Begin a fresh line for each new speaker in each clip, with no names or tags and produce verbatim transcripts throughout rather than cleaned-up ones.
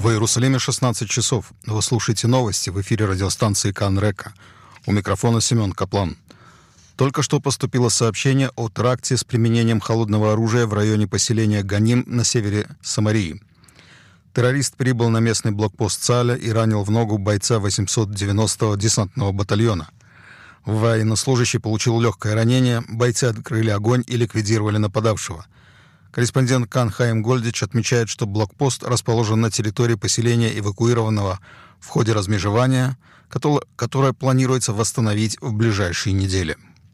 В Иерусалиме шестнадцать часов. Вы слушаете новости в эфире радиостанции Кан Река. У микрофона Семен Каплан. Только что поступило сообщение о теракте с применением холодного оружия в районе поселения Ганим на севере Самарии. Террорист прибыл на местный блокпост Цааля и ранил в ногу бойца восемьсот девяностого десантного батальона. Военнослужащий получил легкое ранение, бойцы открыли огонь и ликвидировали нападавшего. Корреспондент Кан Хаим Гольдич отмечает, что блокпост расположен на территории поселения, эвакуированного в ходе размежевания, которое планируется восстановить в ближайшие недели.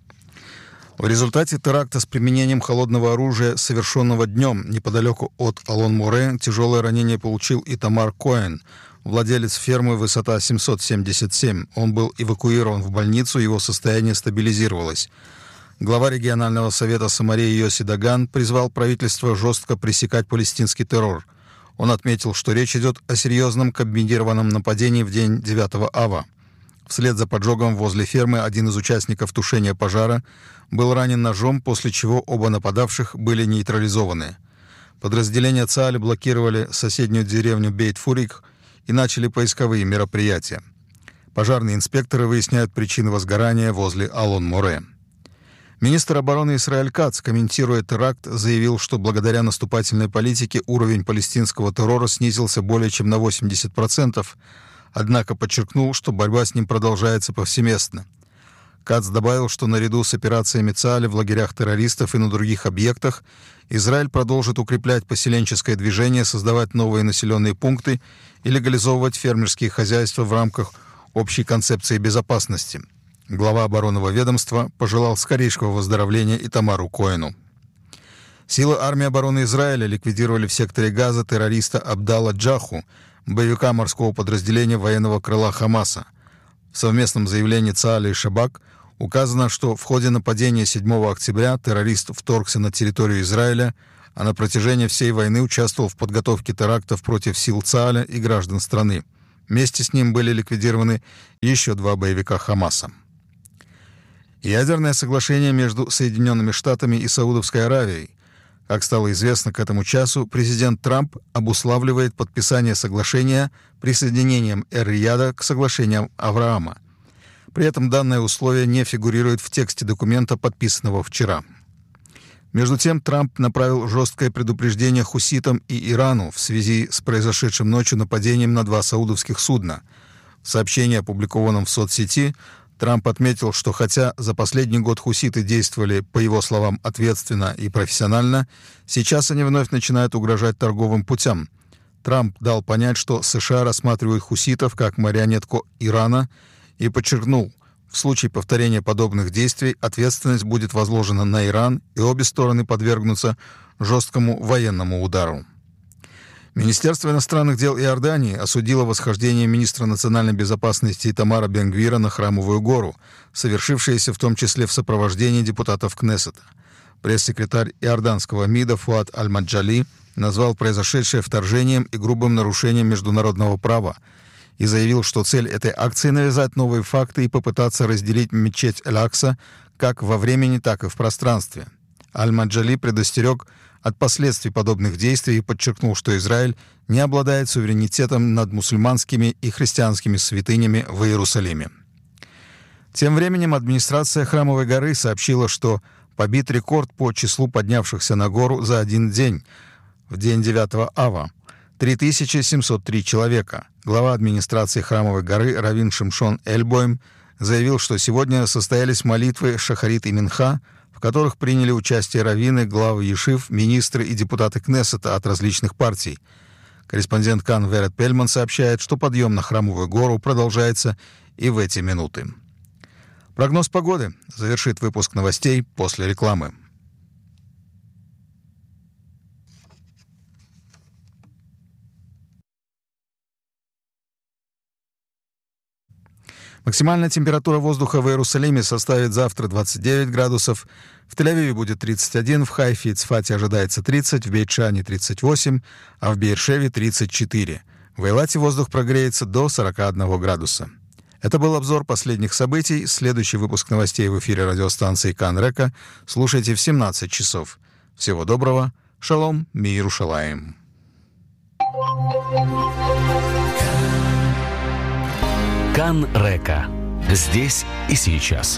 В результате теракта с применением холодного оружия, совершенного днем неподалеку от Алон-Море, тяжелое ранение получил Итамар Коэн, владелец фермы «Высота семьсот семьдесят семь». Он был эвакуирован в больницу, его состояние стабилизировалось. Глава регионального совета Самарии Йоси Даган призвал правительство жестко пресекать палестинский террор. Он отметил, что речь идет о серьезном комбинированном нападении в день девятого ава. Вслед за поджогом возле фермы один из участников тушения пожара был ранен ножом, после чего оба нападавших были нейтрализованы. Подразделения Цааля блокировали соседнюю деревню Бейт-Фурик и начали поисковые мероприятия. Пожарные инспекторы выясняют причины возгорания возле Алон-Море. Министр обороны Исраэль Кац, комментируя теракт, заявил, что благодаря наступательной политике уровень палестинского террора снизился более чем на восемьдесят процентов, однако подчеркнул, что борьба с ним продолжается повсеместно. Кац добавил, что наряду с операциями Цааля в лагерях террористов и на других объектах Израиль продолжит укреплять поселенческое движение, создавать новые населенные пункты и легализовывать фермерские хозяйства в рамках общей концепции безопасности. Глава оборонного ведомства пожелал скорейшего выздоровления Итамару Коэну. Силы армии обороны Израиля ликвидировали в секторе Газа террориста Абдалла Джаху, боевика морского подразделения военного крыла Хамаса. В совместном заявлении Цааля и Шабак указано, что в ходе нападения седьмого октября террорист вторгся на территорию Израиля, а на протяжении всей войны участвовал в подготовке терактов против сил Цааля и граждан страны. Вместе с ним были ликвидированы еще два боевика Хамаса. Ядерное соглашение между Соединенными Штатами и Саудовской Аравией. Как стало известно к этому часу, президент Трамп обуславливает подписание соглашения присоединением Эр-Рияда к соглашениям Авраама. При этом данное условие не фигурирует в тексте документа, подписанного вчера. Между тем, Трамп направил жесткое предупреждение хуситам и Ирану в связи с произошедшим ночью нападением на два саудовских судна. В сообщении, опубликованном в соцсети, Трамп отметил, что хотя за последний год хуситы действовали, по его словам, ответственно и профессионально, сейчас они вновь начинают угрожать торговым путям. Трамп дал понять, что США рассматривают хуситов как марионетку Ирана и подчеркнул, в случае повторения подобных действий ответственность будет возложена на Иран, и обе стороны подвергнутся жесткому военному удару. Министерство иностранных дел Иордании осудило восхождение министра национальной безопасности Итамара Бен-Гвира на Храмовую гору, совершившееся в том числе в сопровождении депутатов Кнессета. Пресс-секретарь иорданского МИДа Фуад Аль-Маджали назвал произошедшее вторжением и грубым нарушением международного права и заявил, что цель этой акции — навязать новые факты и попытаться разделить мечеть Эль-Акса как во времени, так и в пространстве. Аль-Маджали предостерег от последствий подобных действий и подчеркнул, что Израиль не обладает суверенитетом над мусульманскими и христианскими святынями в Иерусалиме. Тем временем администрация Храмовой горы сообщила, что побит рекорд по числу поднявшихся на гору за один день, в день девятого ава — три тысячи семьсот три человека. Глава администрации Храмовой горы раввин Шимшон Эльбойм заявил, что сегодня состоялись молитвы Шахарит и Минха, в которых приняли участие раввины, главы ешив, министры и депутаты Кнессета от различных партий. Корреспондент Кан Верет Пельман сообщает, что подъем на Храмовую гору продолжается и в эти минуты. Прогноз погоды завершит выпуск новостей после рекламы. Максимальная температура воздуха в Иерусалиме составит завтра двадцать девять градусов, в Тель-Авиве будет тридцать один, в Хайфе и Цфате ожидается тридцать, в Бейт-Шане тридцать восемь, а в Беэр-Шеве тридцать четыре. В Эйлате воздух прогреется до сорок один градуса. Это был обзор последних событий. Следующий выпуск новостей в эфире радиостанции Кан Река слушайте в семнадцать часов. Всего доброго. Шалом, ми Иерушалаим.
Кан-Река. Здесь и сейчас.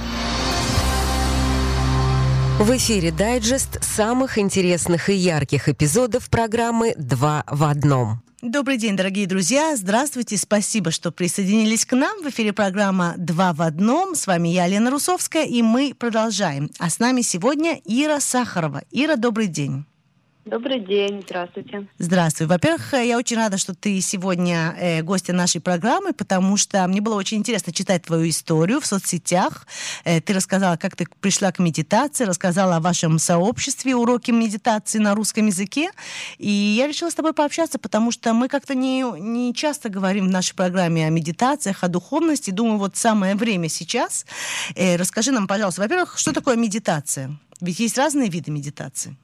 В эфире дайджест самых интересных и ярких эпизодов программы «Два в одном».
Добрый день, дорогие друзья. Здравствуйте. Спасибо, что присоединились к нам. В эфире программа «Два в одном». С вами я, Лена Русовская, и мы продолжаем. А с нами сегодня Ира Сахарова. Ира, добрый день.
Добрый день, здравствуйте.
Здравствуй. Во-первых, я очень рада, что ты сегодня э, гостья нашей программы, потому что мне было очень интересно читать твою историю в соцсетях. Э, ты рассказала, как ты пришла к медитации, рассказала о вашем сообществе уроки медитации на русском языке. И я решила с тобой пообщаться, потому что мы как-то не, не часто говорим в нашей программе о медитациях, о духовности. Думаю, вот самое время сейчас. Э, расскажи нам, пожалуйста, во-первых, что такое медитация? Ведь есть разные виды медитации.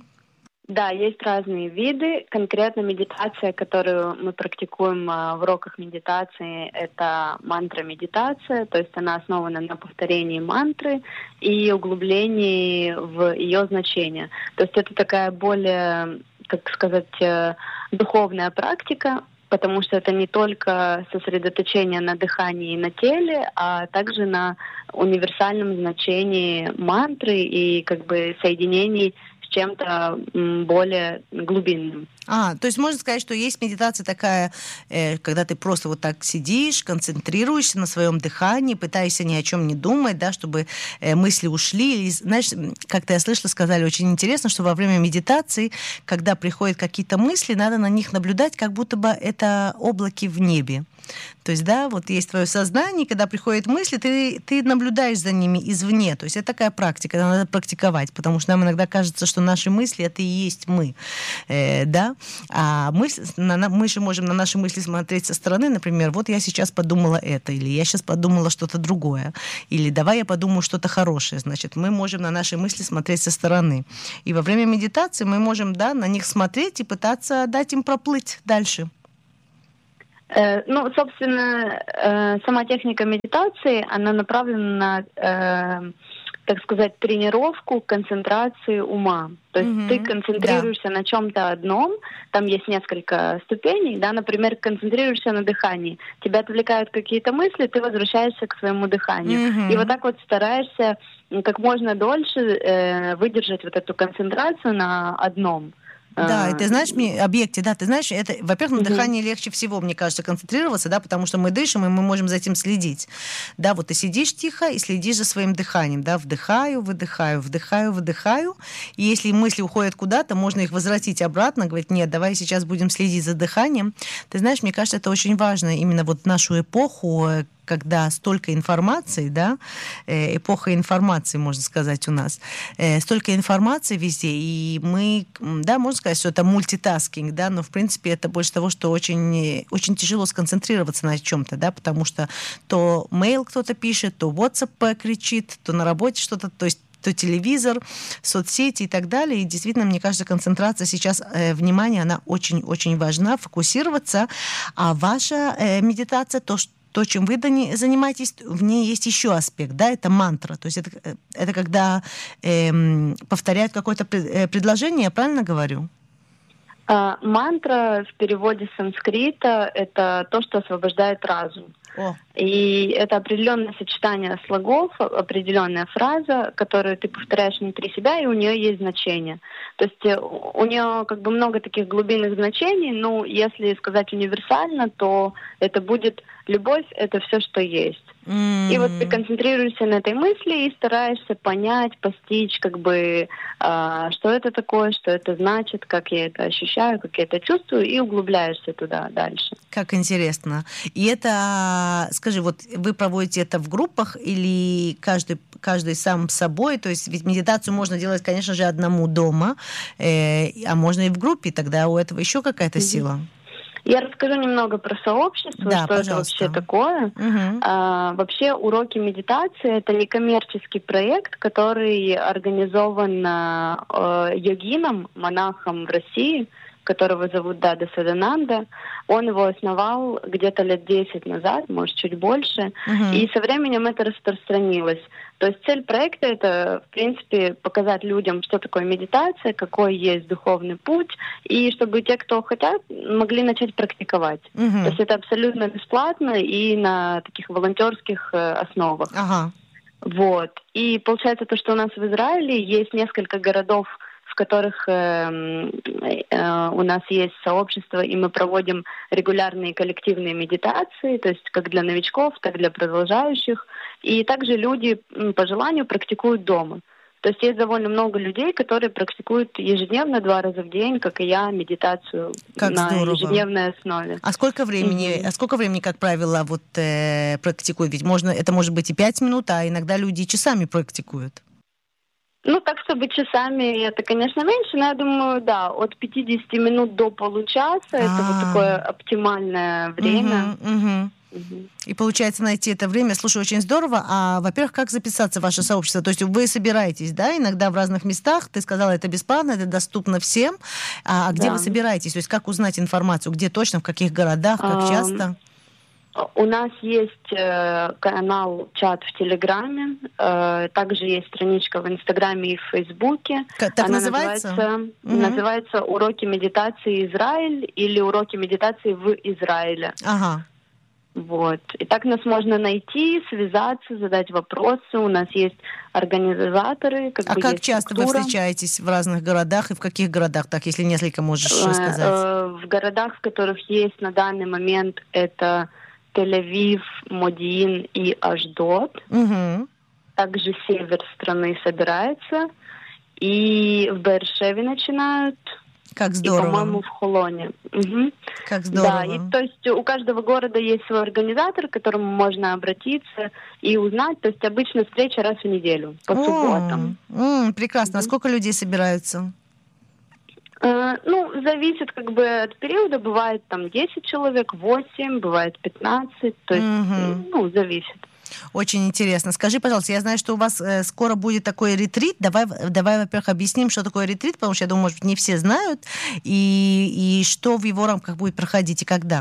Да, есть разные виды. Конкретно медитация, которую мы практикуем в уроках медитации, это мантра-медитация, то есть она основана на повторении мантры и углублении в ее значение. То есть это такая более, как сказать, духовная практика, потому что это не только сосредоточение на дыхании и на теле, а также на универсальном значении мантры и как бы соединении с чем-то более глубинным.
А, то есть можно сказать, что есть медитация такая, э, когда ты просто вот так сидишь, концентрируешься на своем дыхании, пытаешься ни о чем не думать, да, чтобы э, мысли ушли. И, знаешь, как-то я слышала, сказали очень интересно, что во время медитации, когда приходят какие-то мысли, надо на них наблюдать, как будто бы это облаки в небе. То есть, да, вот есть твое сознание, когда приходят мысли, ты, ты наблюдаешь за ними извне. То есть это такая практика, надо практиковать, потому что нам иногда кажется, что наши мысли — это и есть мы, э, да. А мысли, на, мы же можем на наши мысли смотреть со стороны, например, вот я сейчас подумала это, или я сейчас подумала что-то другое, или давай я подумаю что-то хорошее. Значит, мы можем на наши мысли смотреть со стороны. И во время медитации мы можем, да, на них смотреть и пытаться дать им проплыть дальше.
Э, ну, собственно, э, сама техника медитации, она направлена на, э, так сказать, тренировку концентрации ума. То есть mm-hmm. ты концентрируешься да. на чем-то одном, там есть несколько ступеней, да, например, концентрируешься на дыхании. Тебя отвлекают какие-то мысли, ты возвращаешься к своему дыханию. Mm-hmm. И вот так вот стараешься как можно дольше э, выдержать вот эту концентрацию на одном.
Да, и ты знаешь, мне объекте, да, ты знаешь, это, во-первых, на mm-hmm. дыхании легче всего, мне кажется, концентрироваться, да, потому что мы дышим, и мы можем за этим следить. Да, вот ты сидишь тихо и следишь за своим дыханием, да, вдыхаю, выдыхаю, вдыхаю, выдыхаю, и если мысли уходят куда-то, можно их возвратить обратно, говорить, нет, давай сейчас будем следить за дыханием. Ты знаешь, мне кажется, это очень важно именно вот в нашу эпоху, когда столько информации, да, эпоха информации, можно сказать, у нас, столько информации везде, и мы, да, можно сказать, что это мультитаскинг, да, но, в принципе, это больше того, что очень, очень тяжело сконцентрироваться на чем-то, да, потому что то мейл кто-то пишет, то WhatsApp кричит, то на работе что-то, то есть то телевизор, соцсети и так далее. И действительно, мне кажется, концентрация сейчас, э, внимание, она очень-очень важна, фокусироваться. А ваша э, медитация, то, что То, чем вы занимаетесь, в ней есть еще аспект, да, это мантра. То есть это, это когда э, повторяют какое-то предложение, я правильно говорю?
А, мантра в переводе с санскрита — это то, что освобождает разум.
О.
И это определенное сочетание слогов, определенная фраза, которую ты повторяешь внутри себя, и у нее есть значение. То есть у нее как бы много таких глубинных значений, но если сказать универсально, то это будет любовь — это все, что есть. Mm-hmm. И вот ты концентрируешься на этой мысли и стараешься понять, постичь, как бы, э, что это такое, что это значит, как я это ощущаю, как я это чувствую, и углубляешься туда дальше.
Как интересно. И это, скажи, вот вы проводите это в группах или каждый, каждый сам с собой? То есть ведь медитацию можно делать, конечно же, одному дома, э, а можно и в группе, тогда у этого еще какая-то mm-hmm. сила.
Я расскажу немного про сообщество,
да,
что
пожалуйста.
это вообще такое.
Угу.
А, вообще уроки медитации — это некоммерческий проект, который организован э, йогином, монахом в России. которого зовут Дада Садананда. Он его основал где-то лет десять назад, может, чуть больше. Uh-huh. И со временем это распространилось. То есть цель проекта — это, в принципе, показать людям, что такое медитация, какой есть духовный путь, и чтобы те, кто хотят, могли начать практиковать. Uh-huh. То есть это абсолютно бесплатно и на таких волонтерских э, основах.
Uh-huh.
Вот. И получается то, что у нас в Израиле есть несколько городов, в которых э, э, у нас есть сообщество, и мы проводим регулярные коллективные медитации, то есть как для новичков, так и для продолжающих. И также люди по желанию практикуют дома. То есть есть довольно много людей, которые практикуют ежедневно, два раза в день, как и я, медитацию
как
на
здорово.
ежедневной основе.
А сколько времени, mm-hmm. а сколько времени, как правило, вот э, практикуют? Ведь можно, это может быть и пять минут, а иногда люди часами практикуют.
Ну, так, чтобы часами, это, конечно, меньше, но я думаю, да, от пятьдесят минут до получаса, А-а-а. это вот такое оптимальное время.
Угу, угу. Угу. И получается найти это время. Слушай, очень здорово. А, во-первых, как записаться в ваше сообщество? То есть вы собираетесь, да, иногда в разных местах. Ты сказала, это бесплатно, это доступно всем. А, а где да. вы собираетесь? То есть как узнать информацию? Где точно, в каких городах, как а-а-а. часто?
У нас есть э, канал, чат в Телеграме, э, также есть страничка в Инстаграме и в Фейсбуке.
Как, так Она называется?
Называется,
угу.
называется «Уроки медитации Израиль» или «Уроки медитации в Израиле».
Ага.
Вот. И так нас можно найти, связаться, задать вопросы. У нас есть организаторы. Как
а
бы
как
есть
часто
структура.
Вы встречаетесь в разных городах и в каких городах? Так, если несколько можешь сказать.
В городах, в которых есть на данный момент, это Тель-Авив, Модиин и Ашдод.
Угу.
Также север страны собирается. И в Беэр-Шеве начинают.
Как здорово.
И, по-моему, в Холоне. Угу.
Как здорово.
Да, и то есть у каждого города есть свой организатор, к которому можно обратиться и узнать. То есть обычно встреча раз в неделю, по субботам.
М-м, прекрасно. Угу. А сколько людей собираются?
Uh, ну, зависит как бы от периода. Бывает там десять человек, восемь, бывает пятнадцать. То есть, mm-hmm. ну, зависит.
Очень интересно. Скажи, пожалуйста, я знаю, что у вас э, скоро будет такой ретрит. Давай, давай, во-первых, объясним, что такое ретрит, потому что, я думаю, может быть, не все знают. И, и что в его рамках будет проходить и когда?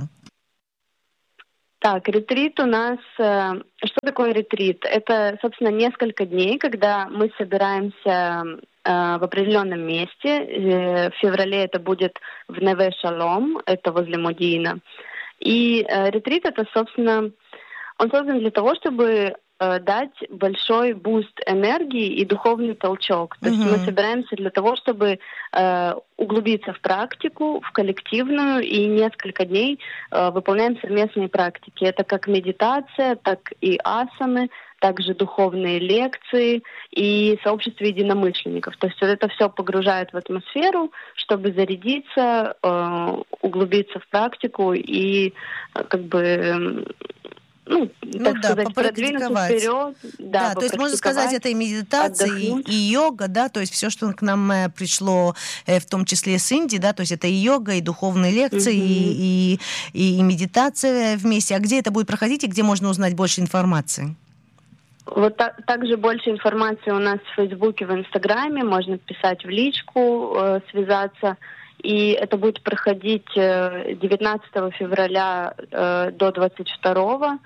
Так, ретрит у нас... Э, что такое ретрит? Это, собственно, несколько дней, когда мы собираемся... в определенном месте. В феврале это будет в Неве-Шалом, это возле Модиина. И э, ретрит это, собственно, он создан для того, чтобы э, дать большой буст энергии и духовный толчок. То mm-hmm. есть мы собираемся для того, чтобы э, углубиться в практику, в коллективную, и несколько дней э, выполняем совместные практики. Это как медитация, так и асаны, также духовные лекции и сообщество единомышленников. То есть вот это все погружает в атмосферу, чтобы зарядиться, э, углубиться в практику и э, как бы... Ну,
ну
так
да,
сказать, продвинуться вперед.
Да, да, то есть можно сказать, это и медитация, и, и йога, да, то есть все, что к нам э, пришло, э, в том числе с Индии, да, то есть это и йога, и духовные лекции, угу. и, и, и медитация вместе. А где это будет проходить, и где можно узнать больше информации?
Вот так, также больше информации у нас в Фейсбуке, в Инстаграме, можно писать в личку, э, связаться. И это будет проходить девятнадцатого февраля э, до двадцать второго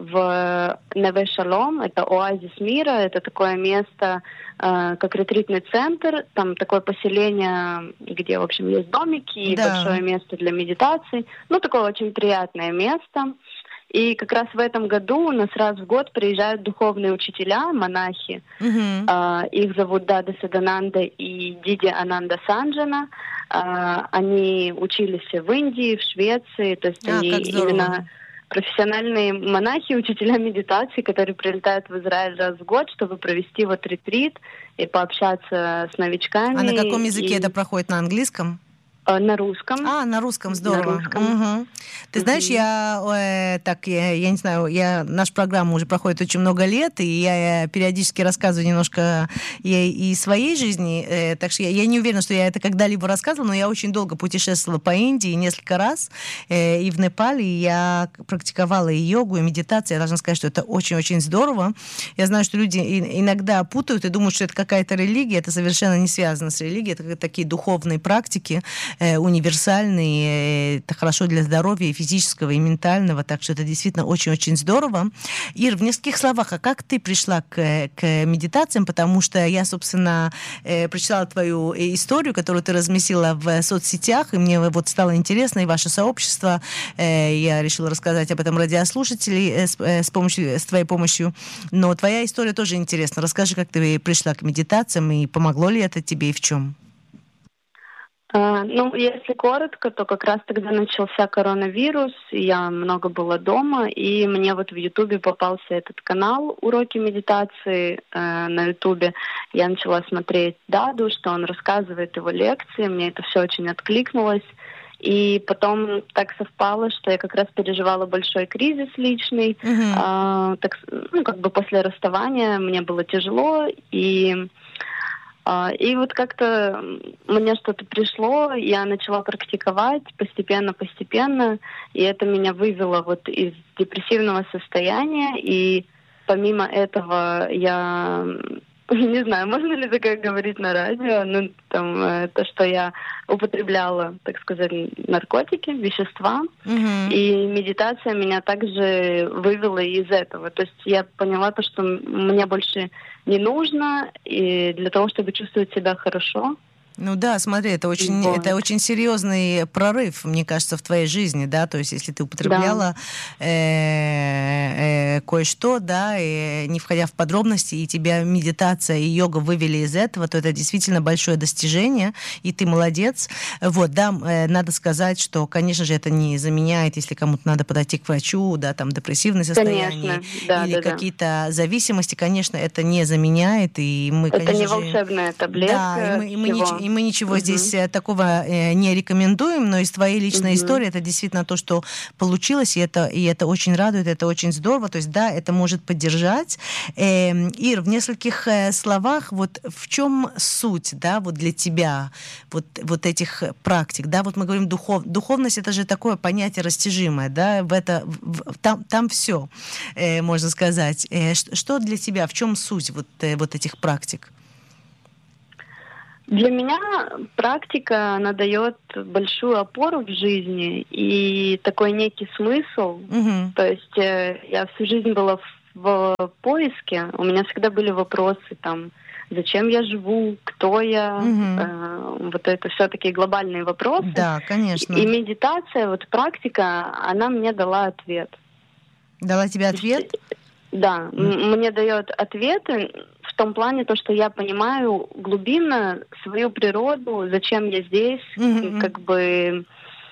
в Неве-Шалом. Это оазис мира, это такое место, э, как ретритный центр. Там такое поселение, где, в общем, есть домики и да. большое место для медитации. Ну, такое очень приятное место. И как раз в этом году у нас раз в год приезжают духовные учителя, монахи. Uh-huh. Uh, их зовут Дада Садананда и Диди Ананда Санджана. Uh, они учились в Индии, в Швеции. То есть а, они именно профессиональные монахи, учителя медитации, которые прилетают в Израиль раз в год, чтобы провести вот ретрит и пообщаться с новичками.
А на каком языке и... это проходит? На английском?
На русском.
А, на русском, здорово.
На русском.
Угу. Ты угу. знаешь, я э, так, я, я не знаю, я, наша программа уже проходит очень много лет, и я, я периодически рассказываю немножко и, и своей жизни, э, так что я, я не уверена, что я это когда-либо рассказывала, но я очень долго путешествовала по Индии несколько раз, э, и в Непале я практиковала и йогу, и медитацию. Я должна сказать, что это очень-очень здорово. Я знаю, что люди иногда путают и думают, что это какая-то религия, это совершенно не связано с религией, это такие духовные практики. э, универсальный, э, это хорошо для здоровья и физического, и ментального, так что это действительно очень-очень здорово. Ир, в нескольких словах, а как ты пришла к, к медитациям, потому что я, собственно, э, прочитала твою историю, которую ты разместила в соцсетях, и мне вот стало интересно, и ваше сообщество, э, я решила рассказать об этом радиослушателей э, с, э, с, помощью, с твоей помощью, но твоя история тоже интересна. Расскажи, как ты пришла к медитациям, и помогло ли это тебе, и в чем?
Uh, ну, если коротко, то как раз тогда начался коронавирус, я много была дома, и мне вот в Ютубе попался этот канал «Уроки медитации» uh, на Ютубе. Я начала смотреть Даду, что он рассказывает, его лекции, мне это все очень откликнулось. И потом так совпало, что я как раз переживала большой кризис личный. Uh-huh. Uh, так, ну, как бы после расставания мне было тяжело, и... И вот как-то мне что-то пришло, я начала практиковать постепенно-постепенно, и это меня вывело вот из депрессивного состояния, и помимо этого я... Не знаю, можно ли такое говорить на радио, ну, там, то, что я употребляла, так сказать, наркотики, вещества, mm-hmm. и медитация меня также вывела из этого. То есть я поняла то, что мне больше не нужно, и для того, чтобы чувствовать себя хорошо.
Ну да, смотри, это очень, вот. это очень серьезный прорыв, мне кажется, в твоей жизни, да, то есть если ты употребляла да. э, э, кое-что, да, и не входя в подробности, и тебя медитация и йога вывели из этого, то это действительно большое достижение, и ты молодец. Вот, да, э, надо сказать, что, конечно же, это не заменяет, если кому-то надо подойти к врачу, да, там, депрессивное состояние
да,
или
да,
какие-то да. зависимости, конечно, это не заменяет, и мы,
это
конечно
не
же...
волшебная таблетка.
Да, и мы, и мы, нич- и мы ничего
угу.
здесь такого э, не рекомендуем, но из твоей личной
угу.
истории это действительно то, что получилось, и это, и это очень радует, это очень здорово, то есть да, это может поддержать. Э, Ир, в нескольких э, словах, вот в чем суть, да, вот для тебя вот, вот этих практик, да, вот мы говорим духов, духовность, это же такое понятие растяжимое, да, в это, в, там, там все, э, можно сказать. Э, что для тебя, в чем суть вот, э, вот этих практик?
Для меня практика, она дает большую опору в жизни и такой некий смысл.
Mm-hmm.
То есть э, я всю жизнь была в, в поиске, у меня всегда были вопросы, там, зачем я живу, кто я, mm-hmm. э, вот это все такие глобальные вопросы.
Да, конечно.
И медитация, вот практика, она мне дала ответ.
Дала тебе ответ?
Да, mm-hmm. мне дает ответы. В том плане, то, что я понимаю глубинно свою природу, зачем я здесь, mm-hmm. как бы...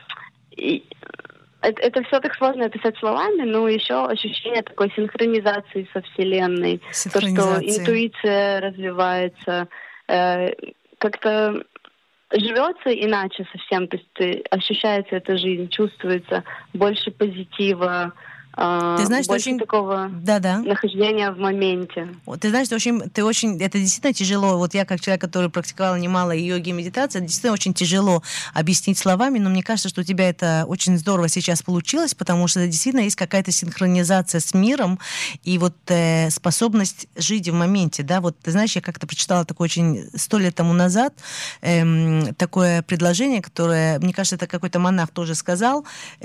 И это, это все так сложно описать словами, но еще ощущение такой синхронизации со Вселенной. То, что интуиция развивается, э, как-то живется иначе совсем, то есть ощущается эта жизнь, чувствуется больше позитива,
Ты знаешь,
больше
очень...
такого
Да-да.
нахождения в моменте.
Ты знаешь, ты очень, ты очень, это действительно тяжело. Вот я, как человек, который практиковал немало йоги и медитации, действительно очень тяжело объяснить словами, но мне кажется, что у тебя это очень здорово сейчас получилось, потому что действительно есть какая-то синхронизация с миром и вот э, способность жить в моменте, да. Вот ты знаешь, я как-то прочитала такое очень сто лет тому назад э, такое предложение, которое, мне кажется, это какой-то монах тоже сказал,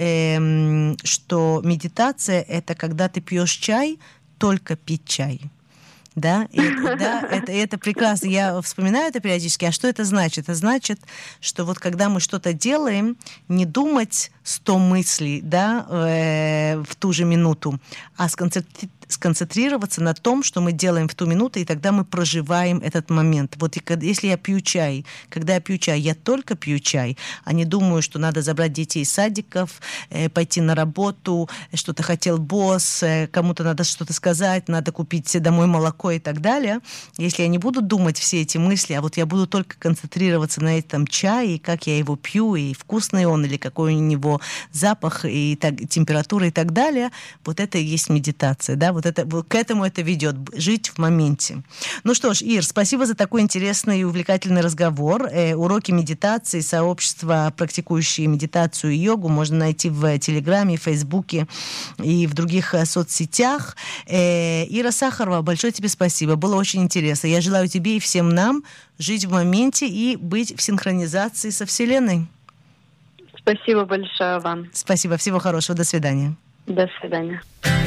э, что медитация — это когда ты пьешь чай, только пить чай. Да, и это, да, это, это прекрасно. Я вспоминаю это периодически. А что это значит? Это значит, что вот когда мы что-то делаем, не думать сто мыслей, да, э, в ту же минуту, а сконцентри- сконцентрироваться на том, что мы делаем в ту минуту, и тогда мы проживаем этот момент. Вот и когда, если я пью чай, когда я пью чай, я только пью чай, а не думаю, что надо забрать детей из садиков, э, пойти на работу, что-то хотел босс, э, кому-то надо что-то сказать, надо купить домой молоко и так далее. Если я не буду думать все эти мысли, а вот я буду только концентрироваться на этом чае, и как я его пью, и вкусный он, или какой у него запах, и так, температура и так далее, вот это и есть медитация, да, вот это, вот к этому это ведет, жить в моменте. Ну что ж, Ир, спасибо за такой интересный и увлекательный разговор. Э, уроки медитации, сообщество, практикующие медитацию и йогу можно найти в Телеграме, Фейсбуке и в других э, соцсетях. Э, Ира Сахарова, большое тебе спасибо, было очень интересно. Я желаю тебе и всем нам жить в моменте и быть в синхронизации со Вселенной.
Спасибо большое вам.
Спасибо, всего хорошего, до свидания.
До свидания.